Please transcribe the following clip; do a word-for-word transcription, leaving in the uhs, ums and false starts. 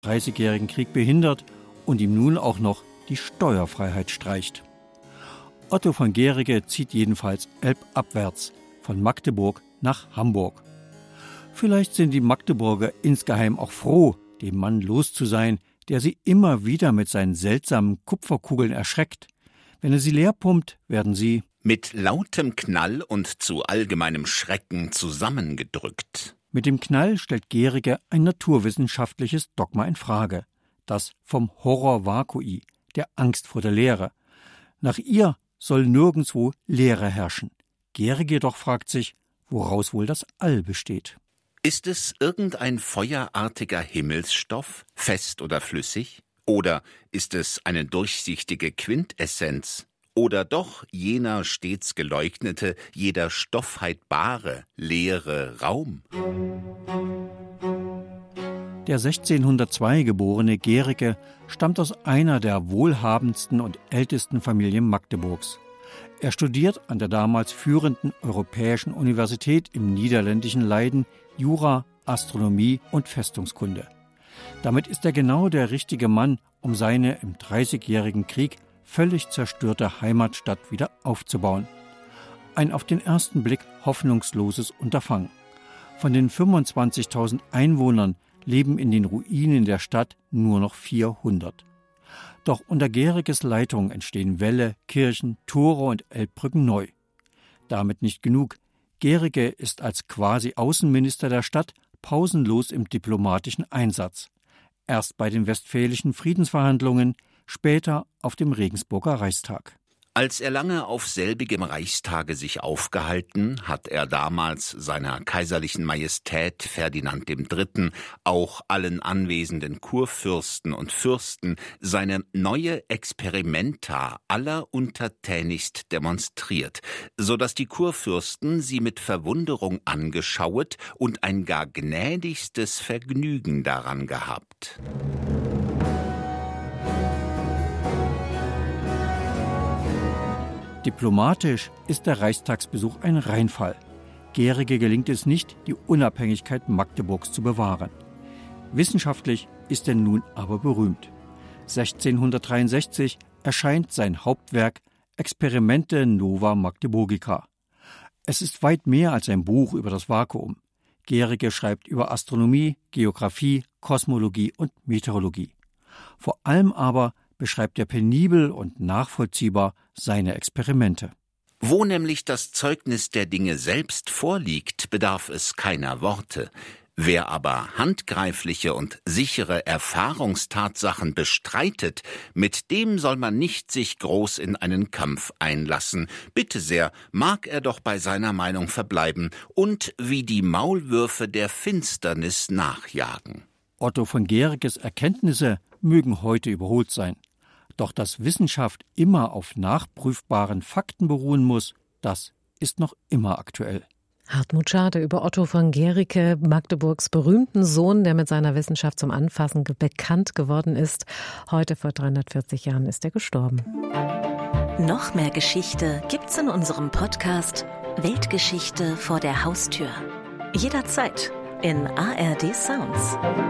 Dreißigjährigen Krieg behindert und ihm nun auch noch die Steuerfreiheit streicht. Otto von Guericke zieht jedenfalls elbabwärts von Magdeburg nach Hamburg. Vielleicht sind die Magdeburger insgeheim auch froh, dem Mann los zu sein, der sie immer wieder mit seinen seltsamen Kupferkugeln erschreckt. Wenn er sie leer pumpt, werden sie mit lautem Knall und zu allgemeinem Schrecken zusammengedrückt. Mit dem Knall stellt Guericke ein naturwissenschaftliches Dogma in Frage, das vom Horror vacui, der Angst vor der Leere. Nach ihr soll nirgendwo Leere herrschen. Guericke jedoch fragt sich, woraus wohl das All besteht. Ist es irgendein feuerartiger Himmelsstoff, fest oder flüssig? Oder ist es eine durchsichtige Quintessenz? Oder doch jener stets geleugnete, jeder Stoffheit bare, leere Raum? Der sechzehnhundertzwei geborene Guericke stammt aus einer der wohlhabendsten und ältesten Familien Magdeburgs. Er studiert an der damals führenden europäischen Universität im niederländischen Leiden Jura, Astronomie und Festungskunde. Damit ist er genau der richtige Mann, um seine im Dreißigjährigen Krieg völlig zerstörte Heimatstadt wieder aufzubauen. Ein auf den ersten Blick hoffnungsloses Unterfangen. Von den fünfundzwanzigtausend Einwohnern leben in den Ruinen der Stadt nur noch vierhundert. Doch unter Guerickes Leitung entstehen Wälle, Kirchen, Tore und Elbbrücken neu. Damit nicht genug. Guericke ist als quasi Außenminister der Stadt pausenlos im diplomatischen Einsatz. Erst bei den westfälischen Friedensverhandlungen, später auf dem Regensburger Reichstag. Als er lange auf selbigem Reichstage sich aufgehalten, hat er damals seiner kaiserlichen Majestät Ferdinand der Dritte., auch allen anwesenden Kurfürsten und Fürsten, seine neue Experimenta alleruntertänigst demonstriert, so dass die Kurfürsten sie mit Verwunderung angeschauet und ein gar gnädigstes Vergnügen daran gehabt. Diplomatisch ist der Reichstagsbesuch ein Reinfall. Guericke gelingt es nicht, die Unabhängigkeit Magdeburgs zu bewahren. Wissenschaftlich ist er nun aber berühmt. sechzehnhundertdreiundsechzig erscheint sein Hauptwerk Experimente Nova Magdeburgica. Es ist weit mehr als ein Buch über das Vakuum. Guericke schreibt über Astronomie, Geographie, Kosmologie und Meteorologie. Vor allem aber beschreibt er penibel und nachvollziehbar seine Experimente. Wo nämlich das Zeugnis der Dinge selbst vorliegt, bedarf es keiner Worte. Wer aber handgreifliche und sichere Erfahrungstatsachen bestreitet, mit dem soll man nicht sich groß in einen Kampf einlassen. Bitte sehr, mag er doch bei seiner Meinung verbleiben und wie die Maulwürfe der Finsternis nachjagen. Otto von Guerickes Erkenntnisse mögen heute überholt sein. Doch dass Wissenschaft immer auf nachprüfbaren Fakten beruhen muss, das ist noch immer aktuell. Hartmut Schade über Otto von Guericke, Magdeburgs berühmten Sohn, der mit seiner Wissenschaft zum Anfassen bekannt geworden ist. Heute vor dreihundertvierzig Jahren ist er gestorben. Noch mehr Geschichte gibt's in unserem Podcast Weltgeschichte vor der Haustür. Jederzeit in A R D Sounds.